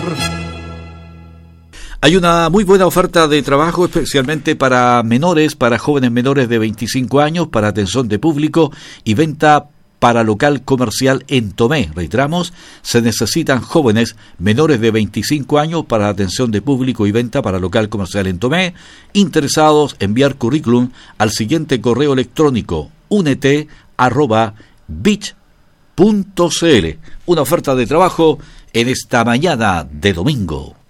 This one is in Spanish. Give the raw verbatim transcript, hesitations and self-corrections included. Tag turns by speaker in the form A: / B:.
A: Hay una muy buena oferta de trabajo, especialmente para menores, para jóvenes menores de veinticinco años, para atención de público y venta para local comercial en Tomé. Reiteramos, se necesitan jóvenes menores de veinticinco años para atención de público y venta para local comercial en Tomé. Interesados, enviar currículum al siguiente correo electrónico: unete arroba beach punto cl. Una oferta de trabajo en esta mañana de domingo.